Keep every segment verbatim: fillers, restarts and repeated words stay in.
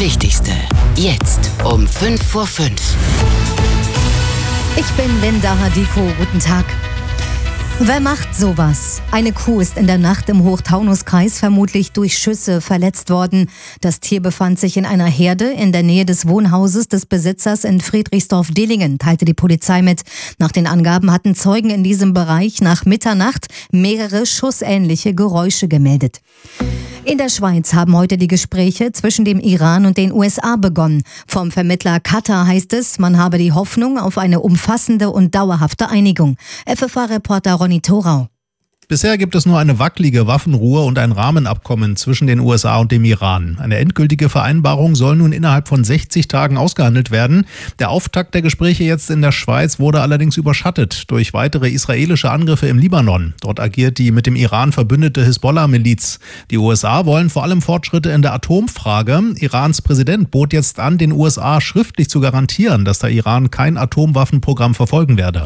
Wichtigste. Jetzt um fünf vor fünf. Ich bin Linda Hadiko. Guten Tag. Wer macht sowas? Eine Kuh ist in der Nacht im Hochtaunuskreis vermutlich durch Schüsse verletzt worden. Das Tier befand sich in einer Herde in der Nähe des Wohnhauses des Besitzers in Friedrichsdorf-Dillingen, teilte die Polizei mit. Nach den Angaben hatten Zeugen in diesem Bereich nach Mitternacht mehrere schussähnliche Geräusche gemeldet. In der Schweiz haben heute die Gespräche zwischen dem Iran und den U S A begonnen. Vom Vermittler Katar heißt es, man habe die Hoffnung auf eine umfassende und dauerhafte Einigung. F F A-Reporter Ronny Thorau. Bisher gibt es nur eine wackelige Waffenruhe und ein Rahmenabkommen zwischen den U S A und dem Iran. Eine endgültige Vereinbarung soll nun innerhalb von sechzig Tagen ausgehandelt werden. Der Auftakt der Gespräche jetzt in der Schweiz wurde allerdings überschattet durch weitere israelische Angriffe im Libanon. Dort agiert die mit dem Iran verbündete Hisbollah-Miliz. Die U S A wollen vor allem Fortschritte in der Atomfrage. Irans Präsident bot jetzt an, den U S A schriftlich zu garantieren, dass der Iran kein Atomwaffenprogramm verfolgen werde.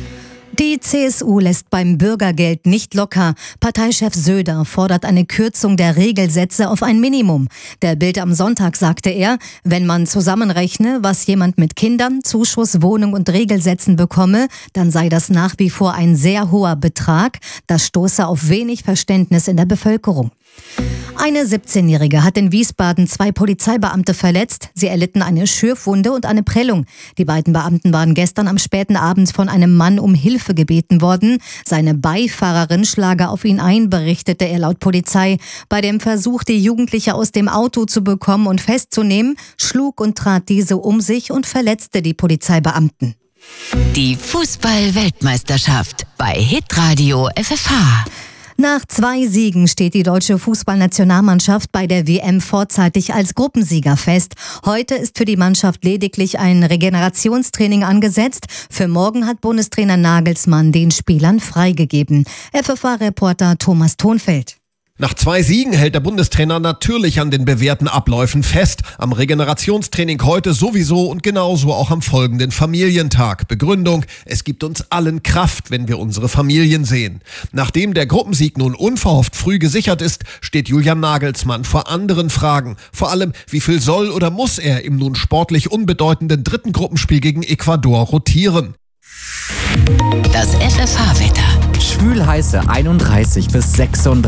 Die C S U lässt beim Bürgergeld nicht locker. Parteichef Söder fordert eine Kürzung der Regelsätze auf ein Minimum. Der Bild am Sonntag sagte er, wenn man zusammenrechne, was jemand mit Kindern, Zuschuss, Wohnung und Regelsätzen bekomme, dann sei das nach wie vor ein sehr hoher Betrag. Das stoße auf wenig Verständnis in der Bevölkerung. Eine siebzehnjährige hat in Wiesbaden zwei Polizeibeamte verletzt. Sie erlitten eine Schürfwunde und eine Prellung. Die beiden Beamten waren gestern am späten Abend von einem Mann um Hilfe gebeten worden. Seine Beifahrerin schlage auf ihn ein, berichtete er laut Polizei. Bei dem Versuch, die Jugendliche aus dem Auto zu bekommen und festzunehmen, schlug und trat diese um sich und verletzte die Polizeibeamten. Die Fußball-Weltmeisterschaft bei Hitradio F F H. Nach zwei Siegen steht die deutsche Fußballnationalmannschaft bei der W M vorzeitig als Gruppensieger fest. Heute ist für die Mannschaft lediglich ein Regenerationstraining angesetzt. Für morgen hat Bundestrainer Nagelsmann den Spielern freigegeben. F F A-Reporter Thomas Thonfeld. Nach zwei Siegen hält der Bundestrainer natürlich an den bewährten Abläufen fest. Am Regenerationstraining heute sowieso und genauso auch am folgenden Familientag. Begründung: Es gibt uns allen Kraft, wenn wir unsere Familien sehen. Nachdem der Gruppensieg nun unverhofft früh gesichert ist, steht Julian Nagelsmann vor anderen Fragen. Vor allem, wie viel soll oder muss er im nun sportlich unbedeutenden dritten Gruppenspiel gegen Ecuador rotieren? Das F F H-Wetter. Schwül heiße einunddreißig bis sechsunddreißig.